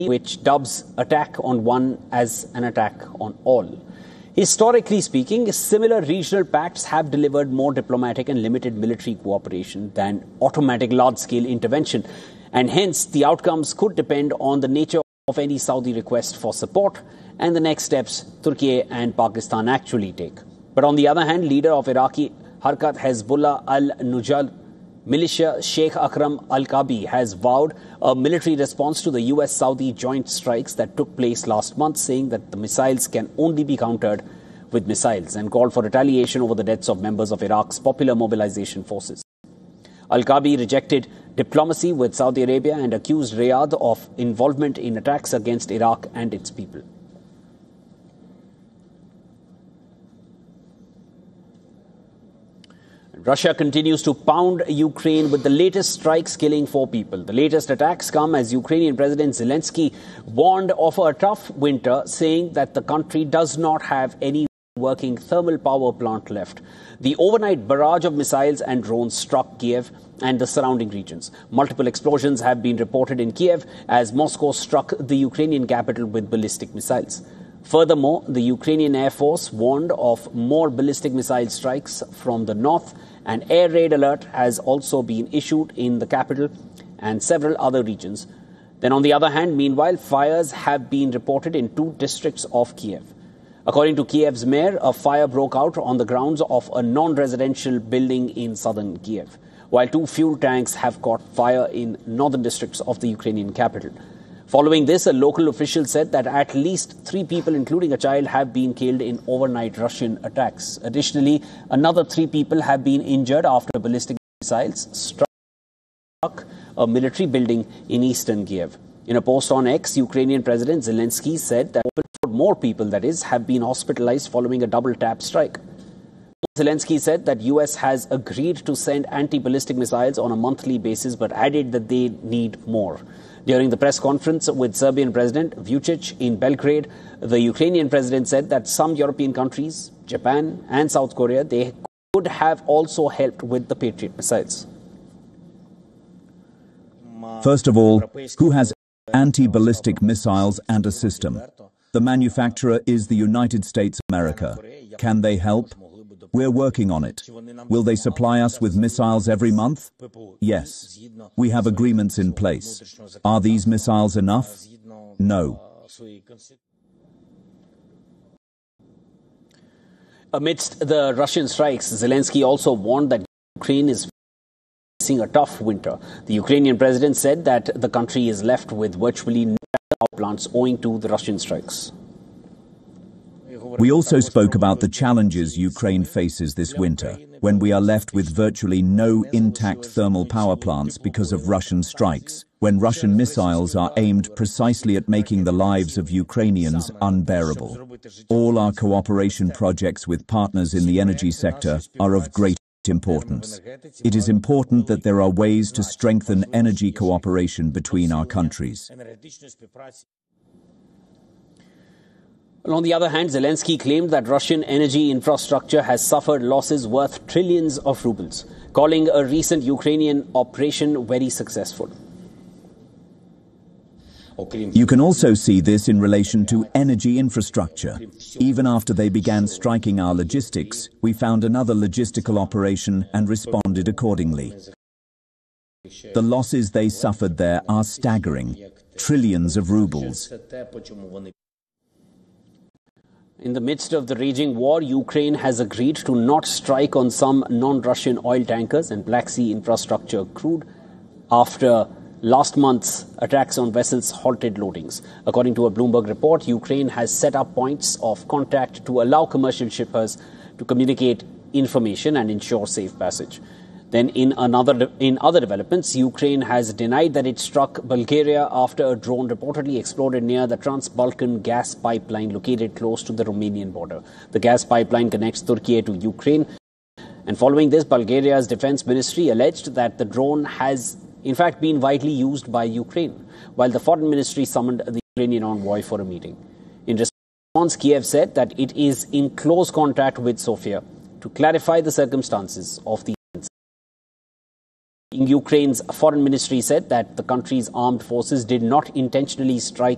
which dubs attack on one as an attack on all. Historically speaking, similar regional pacts have delivered more diplomatic and limited military cooperation than automatic large-scale intervention, and hence the outcomes could depend on the nature of any Saudi request for support and the next steps Turkey and Pakistan actually take. But on the other hand, leader of Iraqi Harkat Hezbollah al-Nujal militia Sheikh Akram al-Kabi has vowed a military response to the US-Saudi joint strikes that took place last month, saying that the missiles can only be countered with missiles, and called for retaliation over the deaths of members of Iraq's Popular Mobilization Forces. Al-Kabi rejected diplomacy with Saudi Arabia and accused Riyadh of involvement in attacks against Iraq and its people. Russia continues to pound Ukraine with the latest strikes killing 4 people. The latest attacks come as Ukrainian President Zelensky warned of a tough winter, saying that the country does not have any working thermal power plant left. The overnight barrage of missiles and drones struck Kiev and the surrounding regions. Multiple explosions have been reported in Kiev as Moscow struck the Ukrainian capital with ballistic missiles. Furthermore, the Ukrainian Air Force warned of more ballistic missile strikes from the north. An air raid alert has also been issued in the capital and several other regions. Then on the other hand, meanwhile, fires have been reported in 2 districts of Kiev. According to Kiev's mayor, a fire broke out on the grounds of a non-residential building in southern Kiev, while 2 fuel tanks have caught fire in northern districts of the Ukrainian capital. Following this, a local official said that at least 3 people, including a child, have been killed in overnight Russian attacks. Additionally, another 3 people have been injured after ballistic missiles struck a military building in eastern Kiev. In a post on X, Ukrainian President Zelensky said that more people, have been hospitalized following a double-tap strike. Zelensky said that US has agreed to send anti-ballistic missiles on a monthly basis, but added that they need more. During the press conference with Serbian President Vučić in Belgrade, the Ukrainian president said that some European countries, Japan and South Korea, they could have also helped with the Patriot missiles. First of all, who has anti-ballistic missiles and a system? The manufacturer is the United States of America. Can they help? We're working on it. Will they supply us with missiles every month? Yes. We have agreements in place. Are these missiles enough? No. Amidst the Russian strikes, Zelensky also warned that Ukraine is facing a tough winter. The Ukrainian president said that the country is left with virtually no power plants owing to the Russian strikes. We also spoke about the challenges Ukraine faces this winter, when we are left with virtually no intact thermal power plants because of Russian strikes, when Russian missiles are aimed precisely at making the lives of Ukrainians unbearable. All our cooperation projects with partners in the energy sector are of great importance. It is important that there are ways to strengthen energy cooperation between our countries. Well, on the other hand, Zelensky claimed that Russian energy infrastructure has suffered losses worth trillions of rubles, calling a recent Ukrainian operation very successful. You can also see this in relation to energy infrastructure. Even after they began striking our logistics, we found another logistical operation and responded accordingly. The losses they suffered there are staggering, trillions of rubles. In the midst of the raging war, Ukraine has agreed to not strike on some non-Russian oil tankers and Black Sea infrastructure crude after last month's attacks on vessels halted loadings. According to a Bloomberg report, Ukraine has set up points of contact to allow commercial shippers to communicate information and ensure safe passage. Then in other developments, Ukraine has denied that it struck Bulgaria after a drone reportedly exploded near the Trans-Balkan gas pipeline located close to the Romanian border. The gas pipeline connects Turkey to Ukraine. And following this, Bulgaria's defense ministry alleged that the drone has in fact been widely used by Ukraine, while the foreign ministry summoned the Ukrainian envoy for a meeting. In response, Kiev said that it is in close contact with Sofia to clarify the circumstances of the Ukraine's foreign ministry said that the country's armed forces did not intentionally strike